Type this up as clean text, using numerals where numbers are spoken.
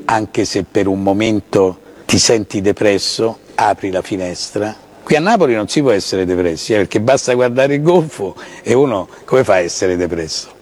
anche se per un momento ti senti depresso, apri la finestra. Qui a Napoli non si può essere depressi, perché basta guardare il golfo e uno come fa a essere depresso?